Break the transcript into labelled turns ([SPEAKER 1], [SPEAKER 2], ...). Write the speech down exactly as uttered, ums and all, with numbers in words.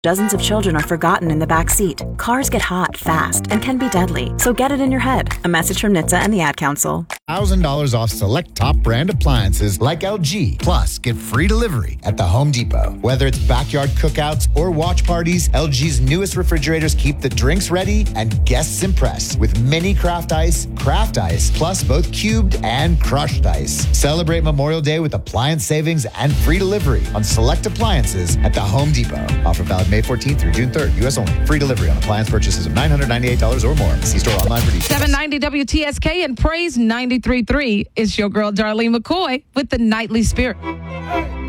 [SPEAKER 1] Dozens of children are forgotten in the back seat. Cars get hot fast and can be deadly. So get it in your head. A message from N H T S A and the Ad Council.
[SPEAKER 2] one thousand dollars off select top brand appliances like L G. Plus, get free delivery at the Home Depot. Whether it's backyard cookouts or watch parties, L G's newest refrigerators keep the drinks ready and guests impressed with mini craft ice, craft ice, plus both cubed and crushed ice. Celebrate Memorial Day with appliance savings and free delivery on select appliances at the Home Depot. Offer valid May fourteenth through June third. U S only. Free delivery on appliance purchases of nine hundred ninety-eight dollars or more. See store online for details.
[SPEAKER 3] seven ninety W T S K and Praise ninety-three point three. It's your girl, Darlene McCoy, with the Nightly Spirit.